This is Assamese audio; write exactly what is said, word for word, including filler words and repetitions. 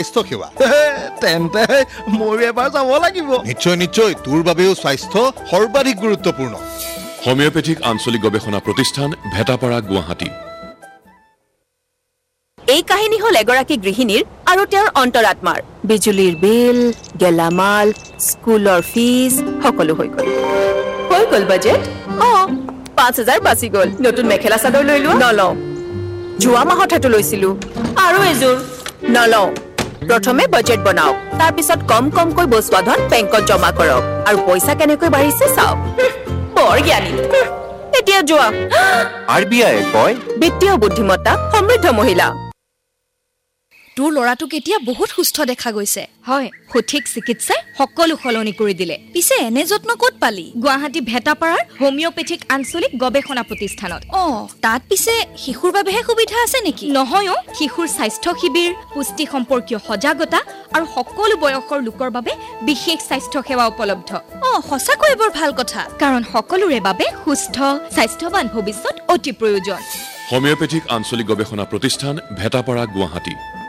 স্বাস্থ্য সেৱা তেন্তে মই এবাৰ যাব লাগিব নিশ্চয় নিশ্চয় তোৰ বাবেও স্বাস্থ্য সৰ্বাধিক গুৰুত্বপূৰ্ণ হোমিওপ্যাথিক আঞ্চলিক গৱেষণা প্ৰতিষ্ঠান ভেটাপাৰা গুৱাহাটী এই কাহিনী হল এগৰাকী গৃহিণীৰ আৰু তেওঁৰ অন্তৰাত্মাৰ বিজুলীৰ বিল গেলামাল স্কুলৰ ফিজ সকলো হৈ গ'ল হৈ গ'ল বাজেট অ পাঁচ হাজাৰ বাচি গ'ল নতুন মেখেলা চাদৰ লৈ লোৱা নলওঁ যোৱা মাহত হেতু লৈছিলো আৰু এযোৰ নলওঁ প্ৰথমে বাজেট বনাওক তাৰ পিছত কম কমকৈ বস্তু ধন বেংকত জমা কৰক আৰু পইচা কেনেকৈ বাঢ়িছে চাওক বৰ জ্ঞানী এতিয়া যোৱা আৰ বি আই কয় বিত্তীয় বুদ্ধিমত্তা সমৃদ্ধ মহিলা তোৰ লৰাটোক এতিয়া বহুত সুস্থ দেখা গৈছে হয় সঠিক চিকিৎসাই সকলো সলনি কৰি দিলে পিছে এনে যত্ন ক'ত পালি গুৱাহাটী ভেটাপাৰাৰ হোমিওপ্যাথিক আঞ্চলিক গৱেষণা প্ৰতিষ্ঠানত অ তাত পিছে শিশুৰ বাবেহে সুবিধা আছে নেকি নহয় অ শিশুৰ স্বাস্থ্য শিবিৰ পুষ্টি সম্পৰ্কীয় সজাগতা আৰু সকলো বয়সৰ লোকৰ বাবে বিশেষ স্বাস্থ্য সেৱা উপলব্ধ অ সঁচাকৈ বৰ ভাল কথা কাৰণ সকলোৰে বাবে সুস্থ স্বাস্থ্যৱান ভৱিষ্যত অতি প্ৰয়োজন হোমিওপ্যাথিক আঞ্চলিক গৱেষণা প্ৰতিষ্ঠান ভেটাপাৰা গুৱাহাটী